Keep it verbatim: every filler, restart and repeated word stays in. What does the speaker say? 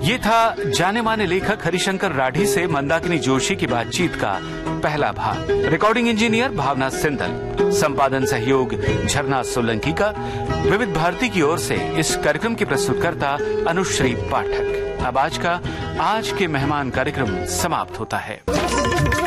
ये था जाने माने लेखक हरिशंकर राठी से मंदाकिनी जोशी की बातचीत का पहला भाग। रिकॉर्डिंग इंजीनियर भावना सिंधल, संपादन सहयोग झरना सोलंकी का। विविध भारती की ओर से इस कार्यक्रम की प्रस्तुतकर्ता अनुश्री पाठक। अब आज का आज के मेहमान कार्यक्रम समाप्त होता है।